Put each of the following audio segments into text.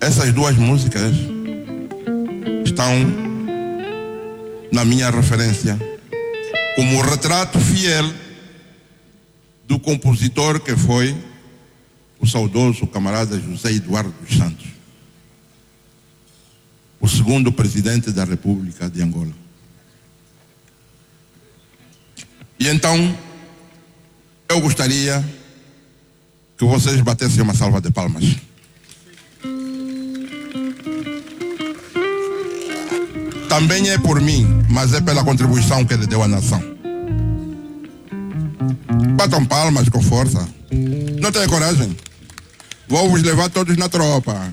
Essas duas músicas estão na minha referência como retrato fiel do compositor que foi o saudoso camarada José Eduardo dos Santos, o segundo presidente da República de Angola. E então, eu gostaria que vocês batessem uma salva de palmas. Também é por mim, mas é pela contribuição que ele deu à nação. Batam palmas com força. Não tem coragem? Vou vos levar todos na tropa.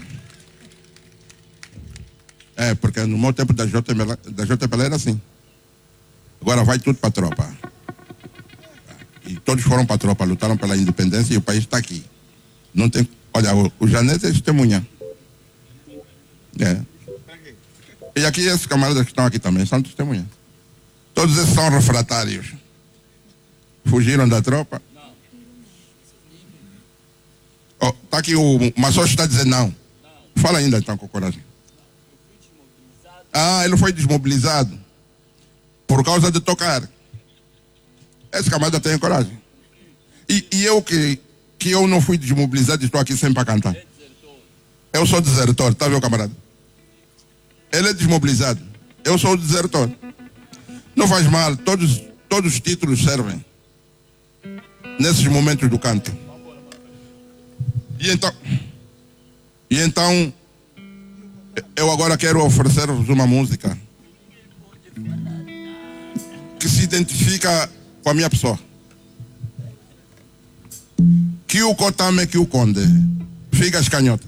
É, porque no meu tempo da JPL era assim. Agora vai tudo para a tropa. E todos foram para a tropa, lutaram pela independência e o país está aqui. Não tem... Olha, o Janete é testemunha. É. E aqui esses camaradas que estão aqui também são testemunhas. Todos esses são refratários. Fugiram da tropa. Oh, tá aqui o Massocho está dizendo não. Fala ainda então com coragem. Ah, ele foi desmobilizado por causa de tocar. Esse camarada tem coragem. E eu que eu não fui desmobilizado, estou aqui sempre para cantar. Eu sou desertor, tá vendo, camarada? Ele é desmobilizado. Eu sou o desertor. Não faz mal, todos os títulos servem nesses momentos do canto. E então eu agora quero oferecer-vos uma música que se identifica com a minha pessoa. Que o Kotame, que o Conde, fica as canhotas.